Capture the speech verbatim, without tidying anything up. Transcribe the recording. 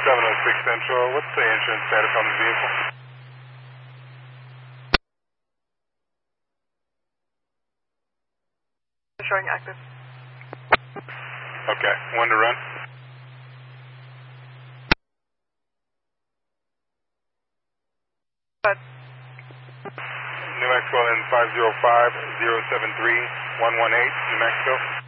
seven oh six Central. What's the insurance status on the vehicle? Showing active. Okay. When to run? But New Mexico in five zero five zero seven three one one eight, New Mexico.